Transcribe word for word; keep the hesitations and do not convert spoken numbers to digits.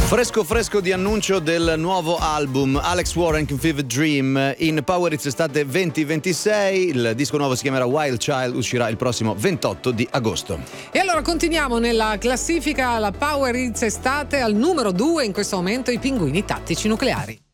Fresco fresco di annuncio del nuovo album Alex Warren con Vivid Dream in Power Hits estate venti ventisei. Il disco nuovo si chiamerà Wild Child, uscirà il prossimo ventotto di agosto. E allora continuiamo nella classifica, la Power Hits estate al numero due in questo momento, i Pinguini Tattici Nucleari.